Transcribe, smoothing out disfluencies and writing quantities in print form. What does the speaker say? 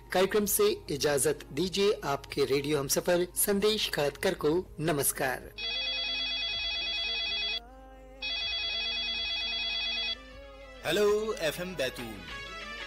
कार्यक्रम से इजाजत दीजिए आपके रेडियो हमसफर संदेश खड़तकर को नमस्कार। Hello FM Betul